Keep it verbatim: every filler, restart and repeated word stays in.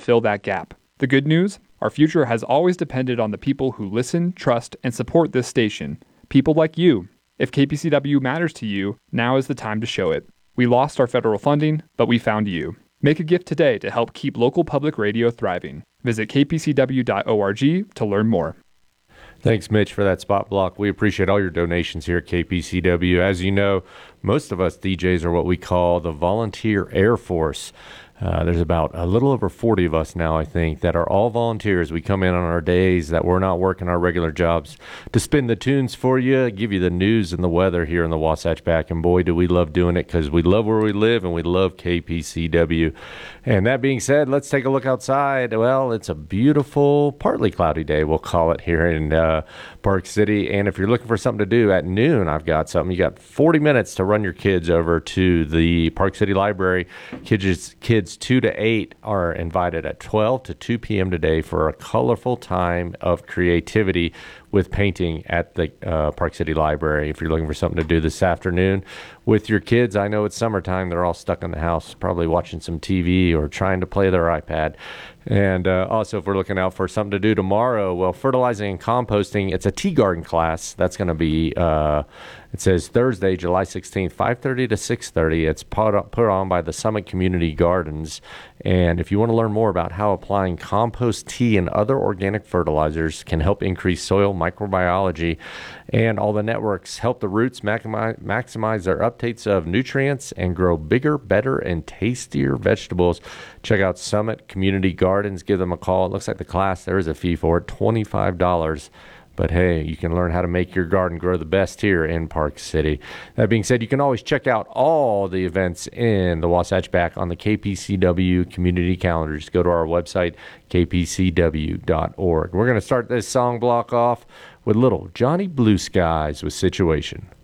fill that gap. The good news? Our future has always depended on the people who listen, trust, and support this station. People like you. If K P C W matters to you, now is the time to show it. We lost our federal funding, but we found you. Make a gift today to help keep local public radio thriving. Visit k p c w dot org to learn more. Thanks, Mitch, for that spot block. We appreciate all your donations here at K P C W. As you know, most of us D Js are what we call the Volunteer Air Force. Uh, there's about a little over forty of us now, I think, that are all volunteers. We come in on our days that we're not working our regular jobs to spin the tunes for you, give you the news and the weather here in the Wasatch Back. And boy, do we love doing it, because we love where we live and we love K P C W. And that being said, let's take a look outside. Well, it's a beautiful, partly cloudy day, we'll call it, here in uh, Park City. And if you're looking for something to do at noon, I've got something. You got forty minutes to run your kids over to the Park City Library. Kids, kids two to eight are invited at twelve to two p.m. today for a colorful time of creativity with painting at the uh, Park City Library. If you're looking for something to do this afternoon with your kids, I know it's summertime. They're all stuck in the house, probably watching some T V or trying to play their iPad. And uh, also, if we're looking out for something to do tomorrow, well, fertilizing and composting, it's a tea garden class. That's going to be, uh, it says Thursday, July sixteenth, five thirty to six thirty. It's put, put on by the Summit Community Gardens. And if you want to learn more about how applying compost tea and other organic fertilizers can help increase soil microbiology, and all the networks help the roots maximize, maximize their uptakes of nutrients and grow bigger, better, and tastier vegetables, check out Summit Community Gardens. Give them a call. It looks like the class, there is a fee for it, twenty-five dollars. But hey, you can learn how to make your garden grow the best here in Park City. That being said, you can always check out all the events in the Wasatch Back on the K P C W community calendar. Just go to our website, k p c w dot org. We're going to start this song block off with little Johnny Blue Skies with Situation.